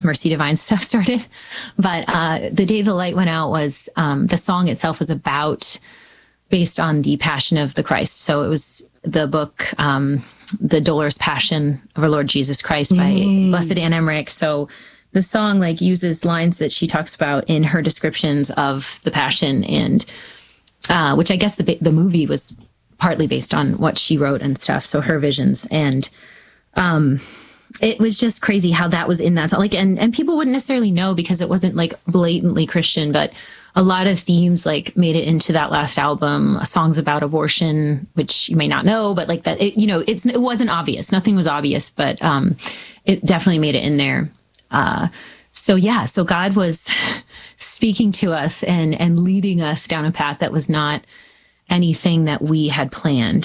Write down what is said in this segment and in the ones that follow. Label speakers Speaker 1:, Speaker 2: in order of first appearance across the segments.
Speaker 1: Mercy Divine stuff started. But The Day the Light Went Out was, the song itself was based on the Passion of the Christ. So it was the book, The Dolorous Passion of our Lord Jesus Christ by Blessed Anne Emmerich. So the song like uses lines that she talks about in her descriptions of the Passion, and which I guess the movie was partly based on what she wrote and stuff. So her visions, and it was just crazy how that was in that song. Like, and people wouldn't necessarily know because it wasn't like blatantly Christian, but a lot of themes like made it into that last album. Songs about abortion, which you may not know, but like that, it wasn't obvious. Nothing was obvious, but it definitely made it in there. So God was speaking to us and leading us down a path that was not anything that we had planned.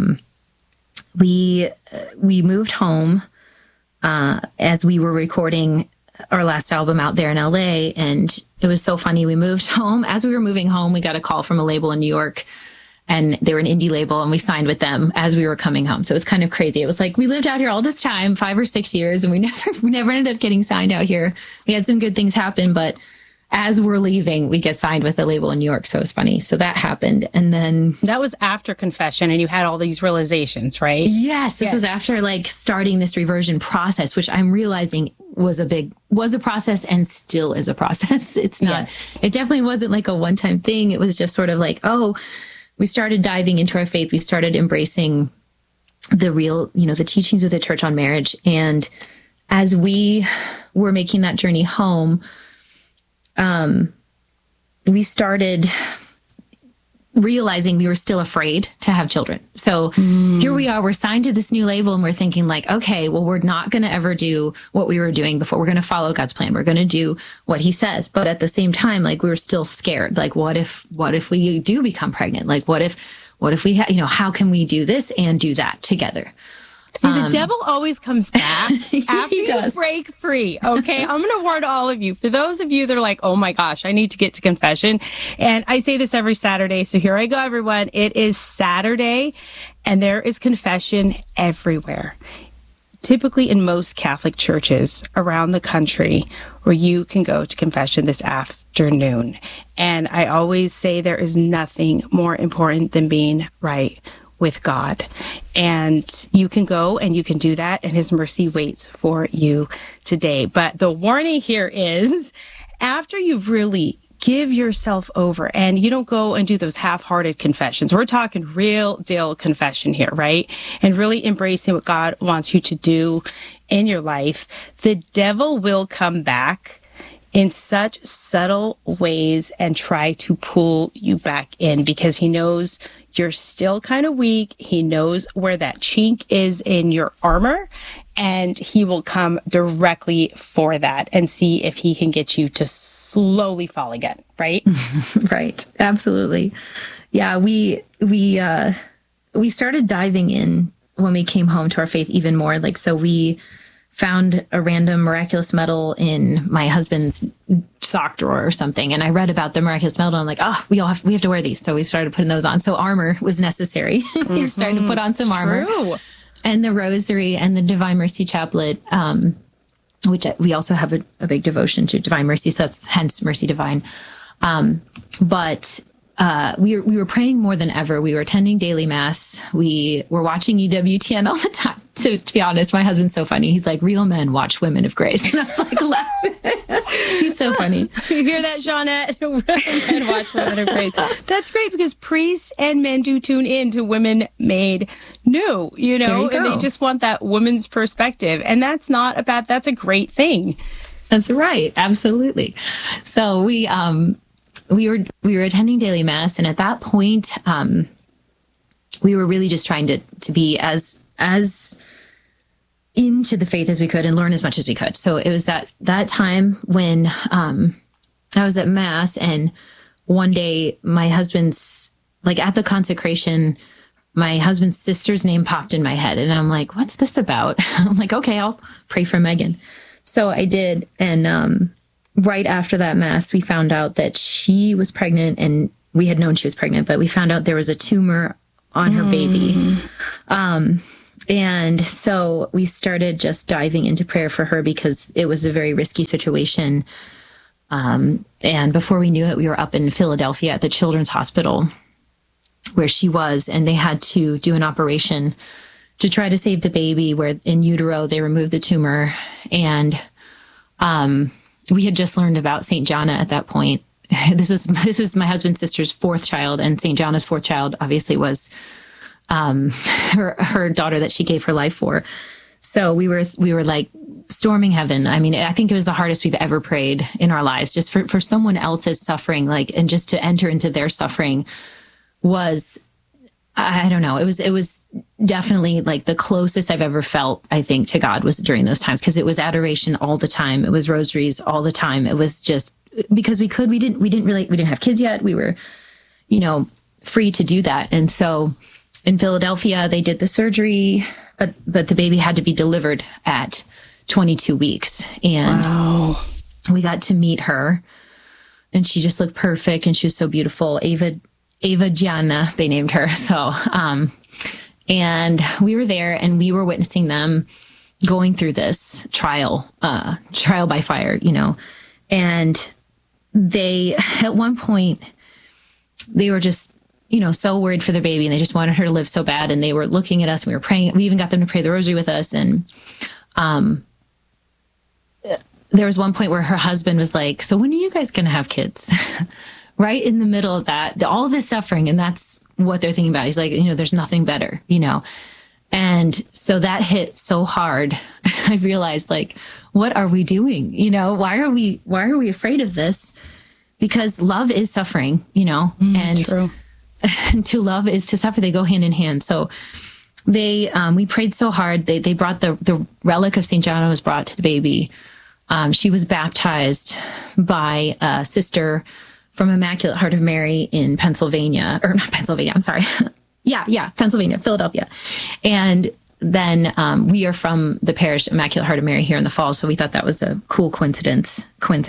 Speaker 1: We moved home as we were recording our last album out there in LA. And it was so funny. We moved home. As we were moving home, we got a call from a label in New York, and they were an indie label, and we signed with them as we were coming home. So it was kind of crazy. It was like, we lived out here all this time, 5 or 6 years, and we never ended up getting signed out here. We had some good things happen, but as we're leaving, we get signed with a label in New York. So it was funny. So that happened. And then
Speaker 2: that was after confession, and you had all these realizations, right?
Speaker 1: Yes. This was after like starting this reversion process, which I'm realizing was a process and still is a process. It's not, It definitely wasn't like a one-time thing. It was just sort of like, we started diving into our faith. We started embracing the real, the teachings of the church on marriage. And as we were making that journey home, we started realizing we were still afraid to have children. So here we are, we're signed to this new label, and we're thinking like, okay, well, we're not going to ever do what we were doing before. We're going to follow God's plan. We're going to do what he says. But at the same time, like, we were still scared. Like, what if we do become pregnant? Like, what if we how can we do this and do that together?
Speaker 2: See, the devil always comes back after you break free, okay? I'm going to warn all of you. For those of you that are like, oh my gosh, I need to get to confession. And I say this every Saturday, so here I go, everyone. It is Saturday, and there is confession everywhere. Typically in most Catholic churches around the country, where you can go to confession this afternoon. And I always say there is nothing more important than being right with God. And you can go and you can do that, and his mercy waits for you today. But the warning here is, after you really give yourself over and you don't go and do those half-hearted confessions, we're talking real deal confession here, right? And really embracing what God wants you to do in your life, the devil will come back in such subtle ways and try to pull you back in, because he knows you're still kind of weak. He knows where that chink is in your armor, and he will come directly for that and see if he can get you to slowly fall again, right?
Speaker 1: Right. Absolutely. Yeah. We started diving in when we came home to our faith even more. Like, so we found a random miraculous medal in my husband's sock drawer or something. And I read about the miraculous medal. And I'm like, we have to wear these. So we started putting those on. So armor was necessary. We were starting to put on some armor. True. And the rosary and the Divine Mercy Chaplet, which we also have a big devotion to Divine Mercy. So that's hence Mercy Divine. But we were praying more than ever. We were attending daily mass. We were watching EWTN all the time. To be honest, my husband's so funny. He's like, real men watch Women of Grace. And I'm like, laughing. He's so funny.
Speaker 2: You hear that, Jeanette? Real men watch Women of Grace. That's great, because priests and men do tune in to Women Made New, and they just want that woman's perspective. And that's not a bad, that's a great thing.
Speaker 1: That's right. Absolutely. So we were attending daily mass, and at that point, we were really just trying to be as into the faith as we could and learn as much as we could. So it was that time when I was at mass, and one day my husband's, like, at the consecration, my husband's sister's name popped in my head, and I'm like, what's this about? I'm like, okay, I'll pray for Megan. So I did, and right after that mass, we found out that she was pregnant, and we had known she was pregnant, but we found out there was a tumor on her baby. And so we started just diving into prayer for her because it was a very risky situation. And before we knew it, we were up in Philadelphia at the Children's Hospital where she was, and they had to do an operation to try to save the baby, where in utero they removed the tumor. And we had just learned about St. Jana at that point. This was my husband's sister's fourth child, and St. Jana's fourth child obviously was her daughter that she gave her life for. So we were like storming heaven. I mean, I think it was the hardest we've ever prayed in our lives, just for someone else's suffering, like, and just to enter into their suffering was, I don't know. It was definitely like the closest I've ever felt, I think, to God was during those times, because it was adoration all the time. It was rosaries all the time. It was just because we didn't have kids yet. We were, free to do that. And so in Philadelphia, they did the surgery, but the baby had to be delivered at 22 weeks. And wow. We got to meet her, and she just looked perfect, and she was so beautiful. Eva Jana, they named her. So, and we were there, and we were witnessing them going through this trial by fire, and they, at one point, they were just, so worried for their baby, and they just wanted her to live so bad. And they were looking at us, and we were praying. We even got them to pray the rosary with us. And, there was one point where her husband was like, "So when are you guys going to have kids?" Right in the middle of that, all this suffering. And that's what they're thinking about. He's like, there's nothing better, And so that hit so hard. I realized, like, what are we doing? Why are we afraid of this? Because love is suffering, and
Speaker 2: true.
Speaker 1: And to love is to suffer. They go hand in hand. So we prayed so hard. They brought the relic of St. Jana was brought to the baby. She was baptized by a sister from Immaculate Heart of Mary in Pennsylvania, or not Pennsylvania, I'm sorry. Yeah, Pennsylvania, Philadelphia. And then we are from the parish Immaculate Heart of Mary here in the Falls, so we thought that was a cool coincidence.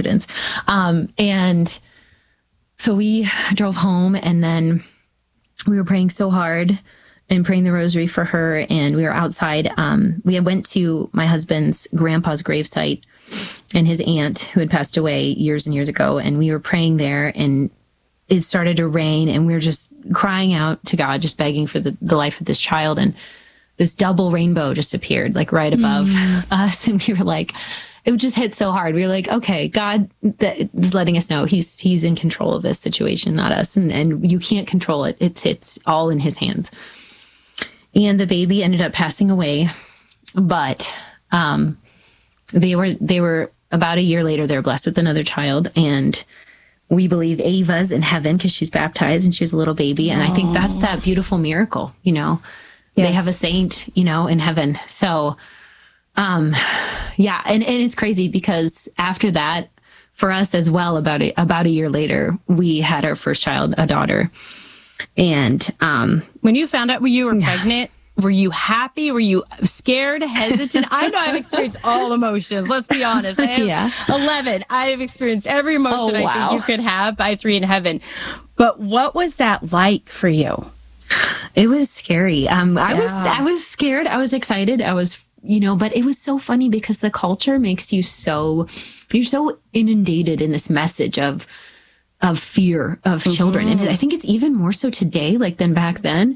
Speaker 1: And so we drove home, and then we were praying so hard and praying the rosary for her, and we were outside. We went to my husband's grandpa's gravesite and his aunt, who had passed away years and years ago, and we were praying there, and it started to rain, and we were just crying out to God, just begging for the life of this child. And this double rainbow just appeared, like right above us, and we were like, it just hit so hard. We were like, okay, God is letting us know he's in control of this situation, not us, and you can't control it. It's all in his hands. And the baby ended up passing away, but they were about a year later, they were blessed with another child, and we believe Ava's in heaven because she's baptized and she's a little baby. And I think that's that beautiful miracle, Yes. They have a saint, in heaven. So, yeah. And it's crazy because after that, for us as well, about a year later, we had our first child, a daughter. And
Speaker 2: when you found out you were pregnant, were you happy? Were you scared, hesitant? I know I've experienced all emotions. Let's be honest. I have 11. I've experienced every emotion I think you could have by 3 in heaven. But what was that like for you?
Speaker 1: It was scary. I was scared. I was excited. I was, but it was so funny because the culture makes you're so inundated in this message of fear of children. And I think it's even more so today, than back then.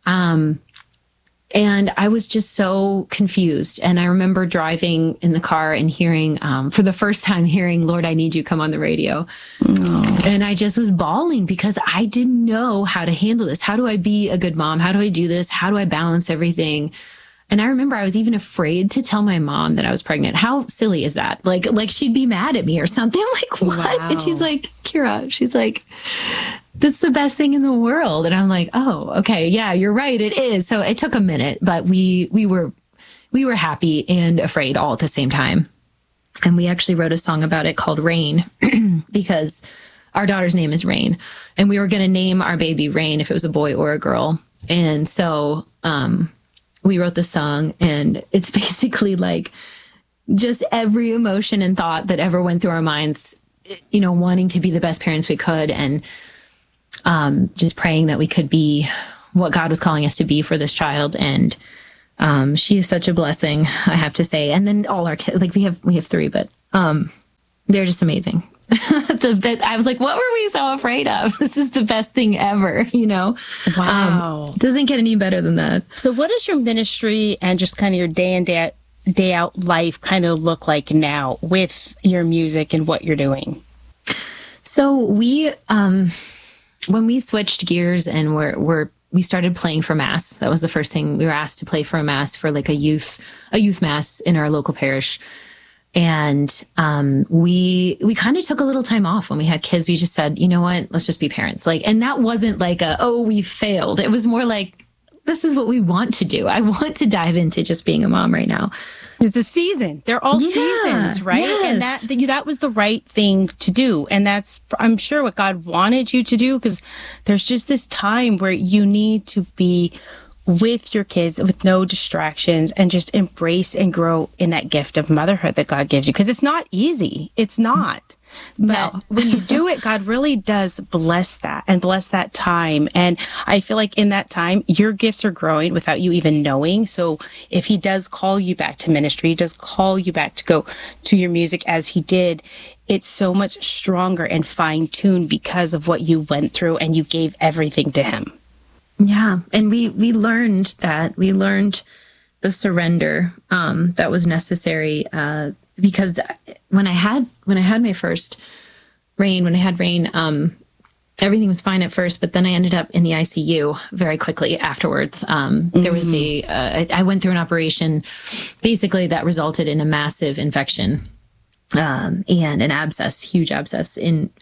Speaker 1: And I was just so confused. And I remember driving in the car and hearing, for the first time, Lord, I Need You come on the radio. Oh. And I just was bawling because I didn't know how to handle this. How do I be a good mom? How do I do this? How do I balance everything? And I remember I was even afraid to tell my mom that I was pregnant. How silly is that? Like she'd be mad at me or something. Like, what? Wow. And she's like, Kira, she's like, that's the best thing in the world. And I'm like, oh, okay. Yeah, you're right. It is. So it took a minute, but we were happy and afraid all at the same time. And we actually wrote a song about it called Rain because our daughter's name is Rain. And we were going to name our baby Rain if it was a boy or a girl. And so, we wrote the song, and it's basically like just every emotion and thought that ever went through our minds, wanting to be the best parents we could, and just praying that we could be what God was calling us to be for this child. And She is such a blessing, I have to say. And then all our kids, like we have 3, but they're just amazing. I was like, what were we so afraid of? This is the best thing ever,
Speaker 2: Wow.
Speaker 1: Doesn't get any better than that.
Speaker 2: So what does your ministry and just kind of your day in, day out life kind of look like now with your music and what you're doing?
Speaker 1: So we, when we switched gears and we started playing for Mass, that was the first thing. We were asked to play for a Mass, for like a youth Mass in our local parish. And we kind of took a little time off when we had kids. We just said, you know what, let's just be parents. And that wasn't like we failed. It was more like, this is what we want to do. I want to dive into just being a mom right now.
Speaker 2: It's a season. They're all seasons, right?
Speaker 1: Yes.
Speaker 2: And that was the right thing to do. And that's, I'm sure, what God wanted you to do, because there's just this time where you need to be with your kids with no distractions and just embrace and grow in that gift of motherhood that God gives you. Because it's not easy. It's not. But when you do it, God really does bless that and bless that time. And I feel like in that time, your gifts are growing without you even knowing. So if he does call you back to ministry, he does call you back to go to your music as he did, it's so much stronger and fine-tuned because of what you went through and you gave everything to him.
Speaker 1: Yeah. And we learned that. We learned the surrender that was necessary because when I had my first Rain, everything was fine at first, but then I ended up in the ICU very quickly afterwards. There was I went through an operation basically that resulted in a massive infection. And an abscess, huge abscess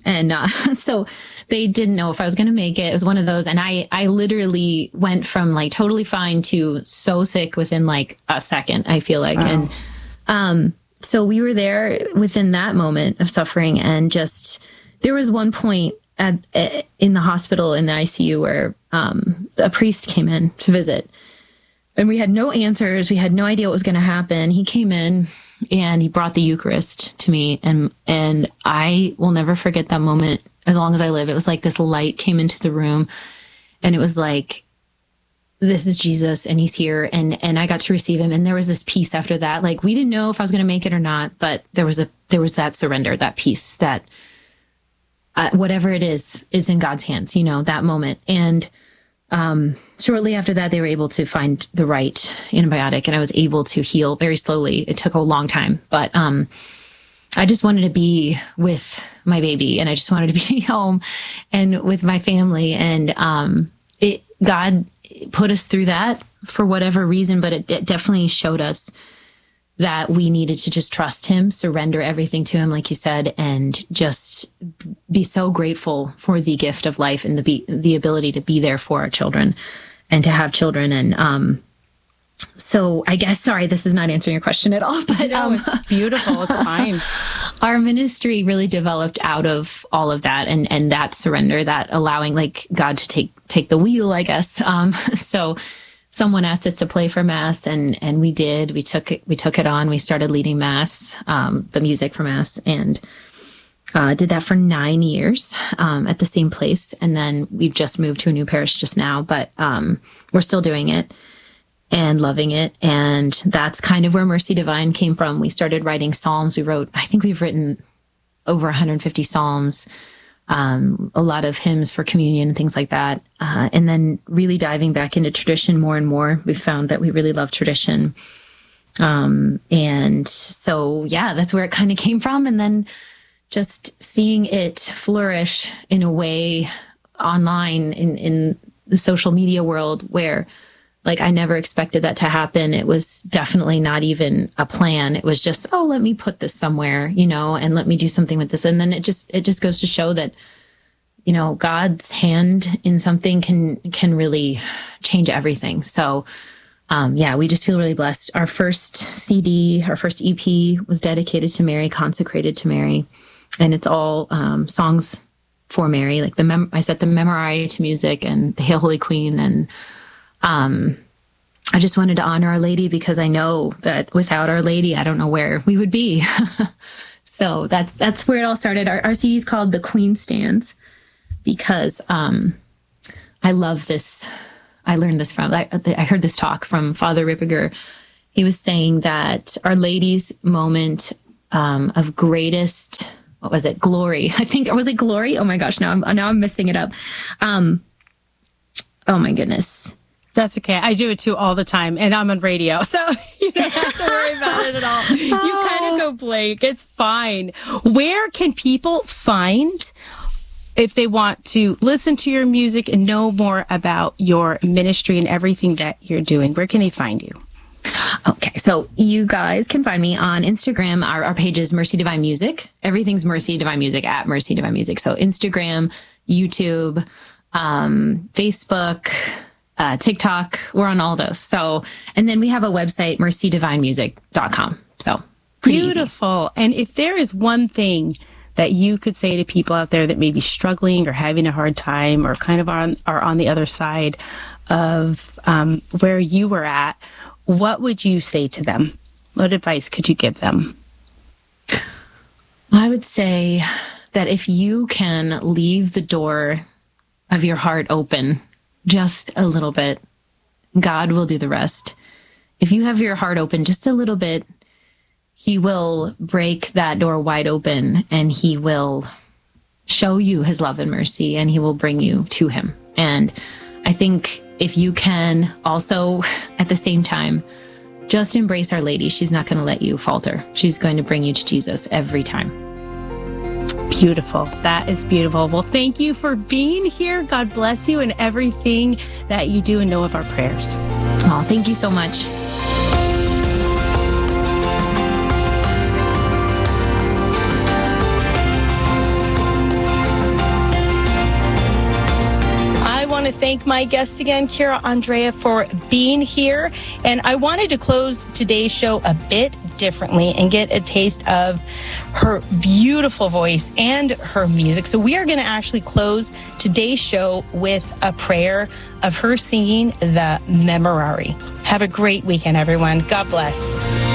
Speaker 1: so they didn't know if I was going to make it. It was one of those. And I literally went from like totally fine to so sick within like a second, I feel like. Wow. And, so we were there within that moment of suffering. And just, there was one point in the hospital in the ICU where, a priest came in to visit and we had no answers. We had no idea what was going to happen. He came in and he brought the Eucharist to me. And I will never forget that moment as long as I live. It was like this light came into the room and it was like, this is Jesus and he's here. And I got to receive him. And there was this peace after that. Like we didn't know if I was going to make it or not, but there was that surrender, that peace, that whatever it is in God's hands, that moment. And shortly after that, they were able to find the right antibiotic and I was able to heal very slowly. It took a long time, but I just wanted to be with my baby and I just wanted to be home and with my family. And God put us through that for whatever reason, but it definitely showed us that we needed to just trust him, surrender everything to him, like you said, and just be so grateful for the gift of life and the ability to be there for our children and to have children. And so I guess, sorry, this is not answering your question at all, but
Speaker 2: no, it's beautiful. It's fine.
Speaker 1: Our ministry really developed out of all of that and that surrender, that allowing like God to take the wheel, I guess. So someone asked us to play for Mass and we did. We took it on. We started leading Mass, the music for Mass, and did that for 9 years at the same place. And then we've just moved to a new parish just now, but we're still doing it and loving it. And that's kind of where Mercy Divine came from. We started writing psalms. I think we've written over 150 psalms, a lot of hymns for communion and things like that. And then really diving back into tradition more and more. We've found that we really love tradition. And so, yeah, that's where it kind of came from. And then just seeing it flourish in a way online in the social media world where like I never expected that to happen. It was definitely not even a plan. It was just, let me put this somewhere, and let me do something with this. And then it just goes to show that, God's hand in something can really change everything. So, we just feel really blessed. Our first CD, our first EP was dedicated to Mary, consecrated to Mary. And it's all songs for Mary, like I set the Memorare to music and the Hail Holy Queen. And I just wanted to honor Our Lady because I know that without Our Lady, I don't know where we would be. So that's where it all started. Our CD is called The Queen Stands because I love this I learned this from, I heard this talk from Father Ripperger. He was saying that Our Lady's moment of greatest, what was it? Glory. I think, or was it glory? Oh my gosh, now I'm messing it up. Oh my goodness.
Speaker 2: That's okay. I do it too all the time, and I'm on radio, so you don't have to worry about it at all. You kind of go blank. It's fine. Where can people find, if they want to listen to your music and know more about your ministry and everything that you're doing? Where can they find you?
Speaker 1: Okay, so you guys can find me on Instagram. Our page is Mercy Divine Music. Everything's Mercy Divine Music at Mercy Divine Music. So Instagram, YouTube, Facebook, TikTok, we're on all those. So, and then we have a website, mercydivinemusic.com. So
Speaker 2: beautiful. Easy. And if there is one thing that you could say to people out there that may be struggling or having a hard time or kind of are on the other side of where you were at, what would you say to them? What advice could you give them?
Speaker 1: I would say that if you can leave the door of your heart open just a little bit, God will do the rest. If you have your heart open just a little bit, He will break that door wide open, and He will show you His love and mercy, and He will bring you to Him. And I think if you can also, at the same time, just embrace Our Lady. She's not going to let you falter. She's going to bring you to Jesus every time.
Speaker 2: Beautiful. That is beautiful. Well, thank you for being here. God bless you and everything that you do, and know of our prayers.
Speaker 1: Oh, thank you so much.
Speaker 2: To thank my guest again, Kira Andrea, for being here. And I wanted to close today's show a bit differently and get a taste of her beautiful voice and her music. So we are going to actually close today's show with a prayer of her singing the Memorare. Have a great weekend, everyone. God bless.